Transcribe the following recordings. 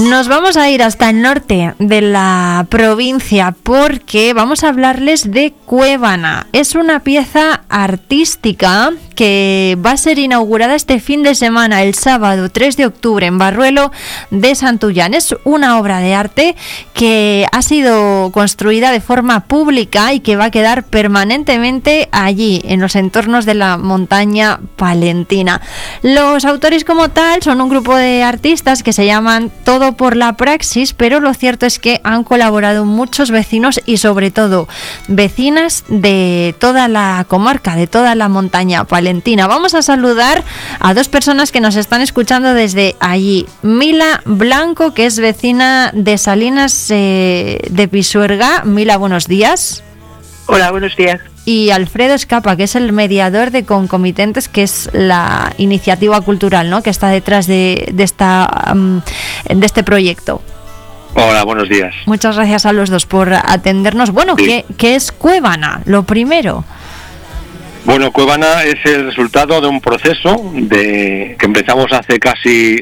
Nos vamos a ir hasta el norte de la provincia porque vamos a hablarles de Cuébana. Es una pieza artística que va a ser inaugurada este fin de semana, el sábado 3 de octubre, en Barruelo de Santullán. Es una obra de arte que ha sido construida de forma pública y que va a quedar permanentemente allí, en los entornos de la montaña palentina. Los autores como tal son un grupo de artistas que se llaman Todo por la Praxis, pero lo cierto es que han colaborado muchos vecinos y sobre todo vecinas de toda la comarca, de toda la montaña palentina. Vamos a saludar a dos personas que nos están escuchando desde allí. Mila Blanco, que es vecina de Salinas de Pisuerga. Mila, buenos días. Hola, buenos días. Y Alfredo Escapa, que es el mediador de Concomitentes, que es la iniciativa cultural, ¿no?, que está detrás de este proyecto. Hola, buenos días. Muchas gracias a los dos por atendernos. Bueno, sí. ¿Qué es Cuébana? Lo primero. Bueno, Cuébana es el resultado de un proceso que empezamos hace casi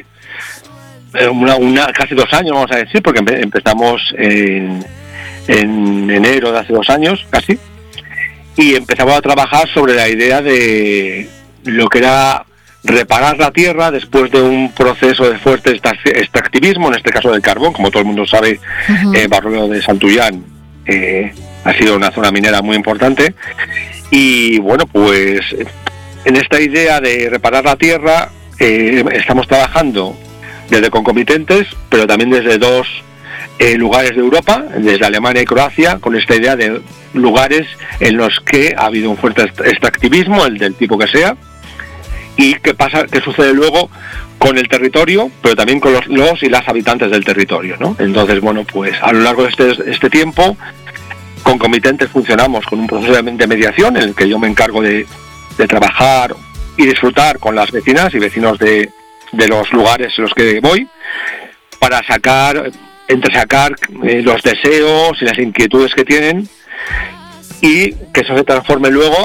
casi 2 años, vamos a decir, porque empezamos en enero de hace 2 años, casi. Y empezamos a trabajar sobre la idea de lo que era reparar la tierra después de un proceso de fuerte extractivismo, en este caso del carbón. Como todo el mundo sabe, Barruelo de Santullán ha sido una zona minera muy importante. Y bueno, pues en esta idea de reparar la tierra estamos trabajando desde Concomitentes, pero también desde 2 lugares de Europa, desde Alemania y Croacia, con esta idea de lugares en los que ha habido un fuerte extractivismo, el del tipo que sea, y qué sucede luego con el territorio, pero también con los y las habitantes del territorio, ¿no? Entonces, bueno, pues a lo largo de este tiempo, Concomitentes funcionamos con un proceso de mediación en el que yo me encargo de trabajar y disfrutar con las vecinas y vecinos de los lugares en los que voy, para entresacar los deseos y las inquietudes que tienen, y que eso se transforme luego